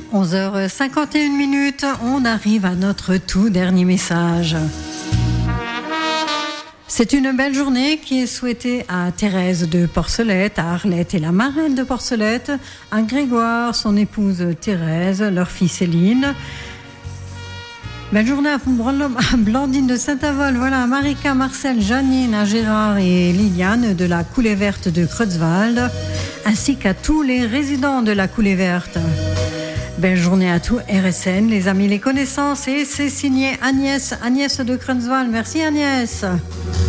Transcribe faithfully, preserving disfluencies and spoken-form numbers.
onze heures cinquante et une minutes, on arrive à notre tout dernier message. C'est une belle journée qui est souhaitée à Thérèse de Porcelette, à Arlette et la marraine de Porcelette, à Grégoire, son épouse Thérèse, leur fille Céline. Belle journée à Blandine de Saint-Avold, voilà, à Marika, Marcel, Janine, à Gérard et Liliane de la Coulée Verte de Creutzwald, ainsi qu'à tous les résidents de la Coulée Verte. Belle journée à tout R S N, les amis, les connaissances, et c'est signé Agnès, Agnès de Creutzwald. Merci Agnès.